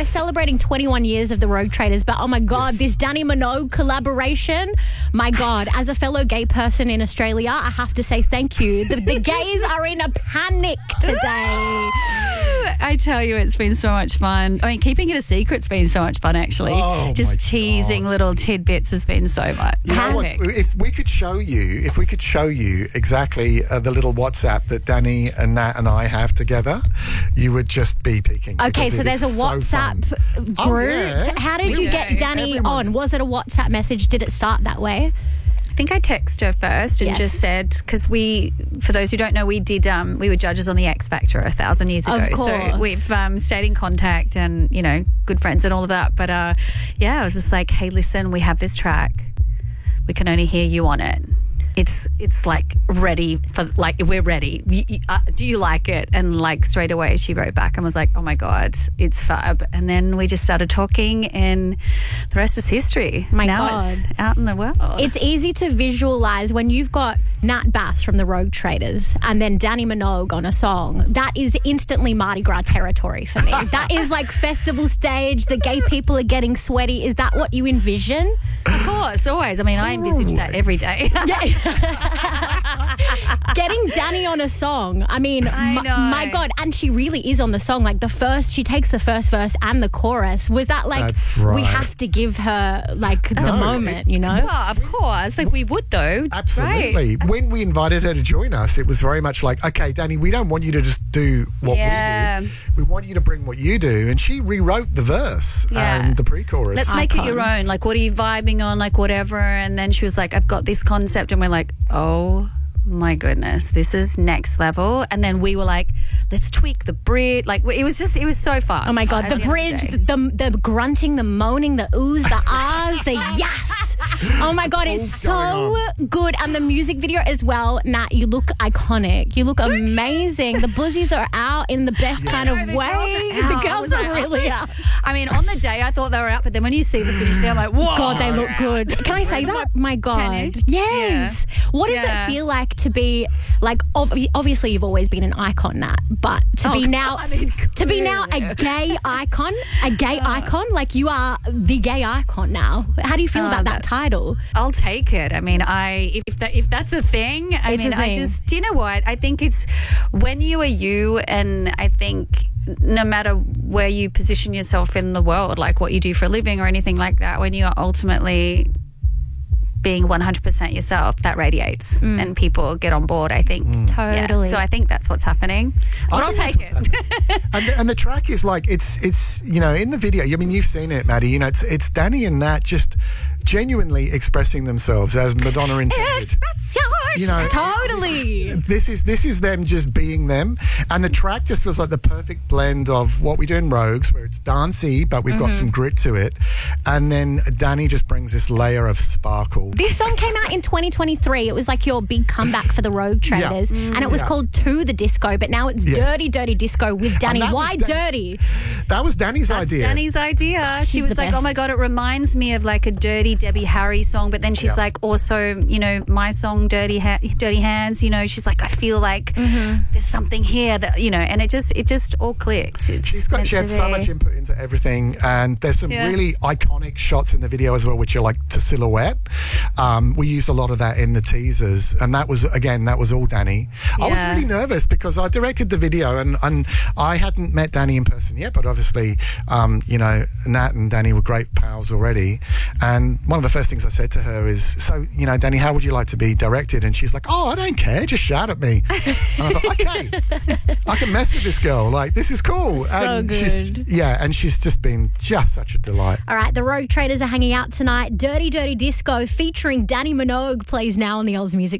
we're celebrating 21 years of the Rogue Traders, but oh my God, this Danny Minogue collaboration, my God, as a fellow gay person in Australia, I have to say thank you. The gays are in a panic today. I tell you, it's been so much fun. I mean, keeping it a secret's been so much fun, actually. Oh, just my teasing God. little tidbits has been so much. You know what? If we could show you exactly the little WhatsApp that Danny and Nat and I have together, you would just be peeking. Okay, because so it there's a is so WhatsApp fun. group. Oh, yeah. How did you get Danny Everyone's- on? Was it a WhatsApp message? Did it start that way? I think I texted her first and just said, because for those who don't know, we were judges on the X Factor 1,000 years ago. Of course. So we've stayed in contact and, you know, good friends and all of that. But yeah, I was just like, hey, listen, we have this track. We can only hear you on it. It's like ready for, like, we're ready. Do you like it? And like straight away she wrote back and was like, oh my God, it's fab. And then we just started talking and the rest is history. My now God. it's out in the world. It's easy to visualize when you've got Nat Bass from the Rogue Traders and then Danny Minogue on a song. That is instantly Mardi Gras territory for me. That is like festival stage. The gay people are getting sweaty. Is that what you envision? Of course, always. I mean, I envisage that every day. Getting Danny on a song. I mean, I know. my God. And she really is on the song. Like she takes the first verse and the chorus. Was that like, That's right. we have to give her like the moment, you know? Oh, of course. Like we would though. Absolutely. Right. When we invited her to join us, it was very much like, okay, Danny, we don't want you to just do what we do. We want you to bring what you do. And she rewrote the verse and the pre-chorus. Let's make it your own. Like, what are you vibing on? Like, whatever. And then she was like, I've got this concept. And we're like, oh my goodness, this is next level. And then we were like, let's tweak the bridge. Like, it was so fun. Oh my God, the bridge, the grunting, the moaning, the oohs, the ahs, the yes. Oh my God, it's so good. And the music video as well. Nat, you look iconic. You look amazing. The buzzies are out in the best kind of way. The girls are really out. I mean, on the day I thought they were out, but then when you see the finish, they're like, whoa. God, they look good. Can I say that? My God. Yes. What does it feel like to be like, obviously you've always been an icon, Nat, but to be now a gay icon, like you are the gay icon now. How do you feel about that title? I'll take it. I mean, if that's a thing, do you know what? I think it's when you are you, and I think no matter where you position yourself in the world, like what you do for a living or anything like that, when you are ultimately being 100% yourself, that radiates and people get on board, I think. Totally. Yeah. So I think that's what's happening. But I'll take it. and the track is like, it's you know, in the video, I mean, you've seen it, Maddie, you know, it's Danny and Nat just genuinely expressing themselves as Madonna intended. Express You know, Totally. This is them just being them, and the track just feels like the perfect blend of what we do in Rogues, where it's dancey but we've got some grit to it, and then Danny just brings this layer of sparkle. This song came out in 2023. It was like your big comeback for the Rogue Traders, and it was called To the Disco, but now it's Dirty Dirty Disco with Danny. Why dirty? That was Danny's idea. Danny's idea. She was the like, best. oh my God, it reminds me of like a Dirty Debbie Harry song. But then she's like, also, you know, my song, Dirty Hands, you know, she's like, I feel like there's something here that, you know, and it just all clicked. She had so much input into everything, and there's some really iconic shots in the video as well, which are like to silhouette. We used a lot of that in the teasers, and that was all Danny. I was really nervous because I directed the video and I hadn't met Danny in person yet, but obviously, you know, Nat and Danny were great pals already. And one of the first things I said to her is, so, you know, Danny, how would you like to be directed? And she's like, oh, I don't care, just shout at me. And I thought, okay, I can mess with this girl. Like, this is cool. So and good. And she's just been just such a delight. All right, the Rogue Traders are hanging out tonight. Dirty Dirty Disco featuring Danny Minogue plays now on the Oz Music